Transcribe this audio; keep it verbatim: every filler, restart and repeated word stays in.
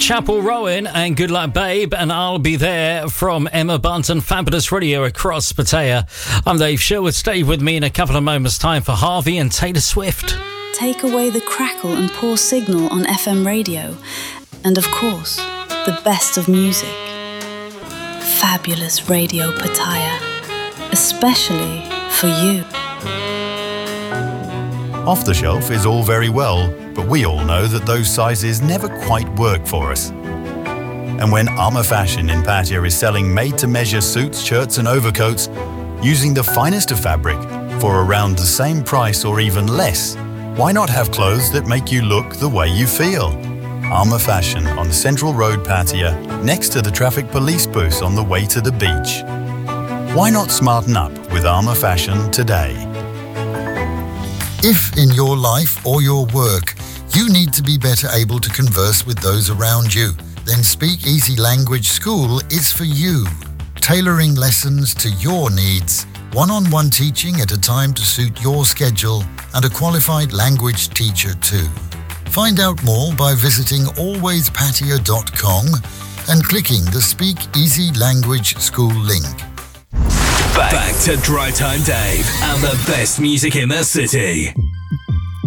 Chapel Rowan and Good Luck Babe, and I'll Be There from Emma Bunton, Fabulous Radio across Pattaya. I'm Dave Sherwood. Stay with me in a couple of moments' time for Harvey and Taylor Swift. Take away the crackle and poor signal on F M radio, and of course, the best of music. Fabulous Radio Pattaya, especially for you. Off the shelf is all very well, but we all know that those sizes never quite work for us. And when Armour Fashion in Pattaya is selling made-to-measure suits, shirts and overcoats using the finest of fabric for around the same price or even less, why not have clothes that make you look the way you feel? Armour Fashion on Central Road, Pattaya, next to the traffic police booth on the way to the beach. Why not smarten up with Armour Fashion today? If in your life or your work you need to be better able to converse with those around you, then Speak Easy Language School is for you. Tailoring lessons to your needs, one-on-one teaching at a time to suit your schedule, and a qualified language teacher too. Find out more by visiting always pattaya dot com and clicking the Speak Easy Language School link. Back, Back to Drive Time Dave and the best music in the city.